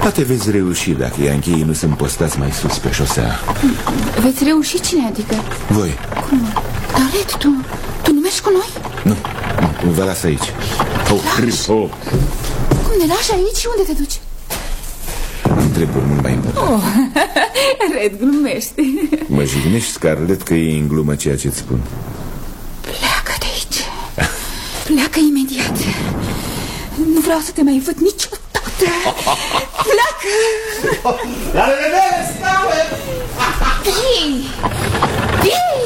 Poate veți reuși dacă iancheii nu sunt postați mai sus pe șosea. Veți reuși? Cine adică? Voi. Cum? Dar Red, tu nu mergi cu noi? Nu, vă las aici. Cum ne lași aici și unde te duci? Am treburi mult mai importante. Red, glumește. Mă jignești, Scarlett, că e în glumă ceea ce-ți spun. Pleacă de aici. Pleacă imediat. Nu vreau să te mai văd niciodată. Pleacă. La revedere, Scarlett! Vii!